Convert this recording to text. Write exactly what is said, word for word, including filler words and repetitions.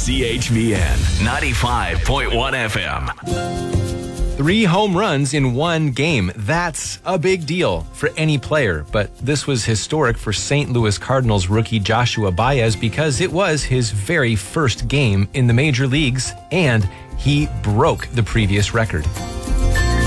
C H V N ninety-five point one F M. Three home runs in one game. That's a big deal for any player, but this was historic for Saint Louis Cardinals rookie Joshua Baez because it was his very first game in the major leagues, and he broke the previous record.